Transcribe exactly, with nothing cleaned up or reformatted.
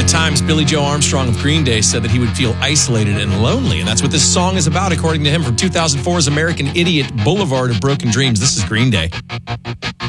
At times, Billy Joe Armstrong of Green Day said that he would feel isolated and lonely, and that's what this song is about, according to him, from two thousand four's American Idiot, Boulevard of Broken Dreams. This is Green Day.